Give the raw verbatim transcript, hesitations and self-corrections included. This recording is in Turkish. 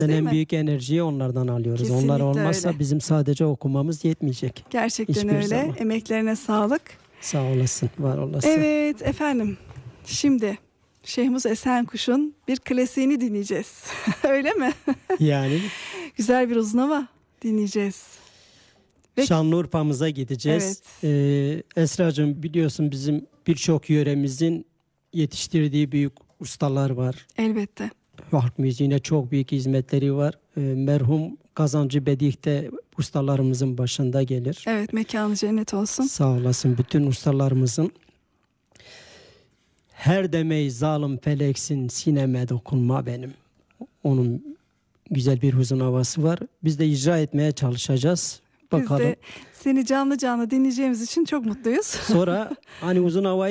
değil en mi? büyük enerjiyi onlardan alıyoruz. Onlar Kesinlikle olmazsa öyle. bizim sadece okumamız yetmeyecek. Gerçekten Hiçbir öyle. zaman. Emeklerine sağlık. Sağ olasın, var olasın. Evet efendim. Şimdi Şehmuz Esenkuş'un bir klasiğini dinleyeceğiz. Öyle mi? Yani Güzel bir uzun hava dinleyeceğiz. Ve- Şanlıurfa'mıza gideceğiz. Ee, Esra'cığım, biliyorsun bizim birçok yöremizin yetiştirdiği büyük ustalar var. Elbette. Halk müziğine çok büyük hizmetleri var. Ee, merhum Kazancı Bedih de ustalarımızın başında gelir. Evet, mekanı cennet olsun. Sağ olasın bütün ustalarımızın. Her demeyi zalim feleksin, sineme dokunma benim. Onun güzel bir huzun havası var. Biz de icra etmeye çalışacağız. Bakalım. Biz de seni canlı canlı dinleyeceğimiz için çok mutluyuz. Sonra hani uzun havayı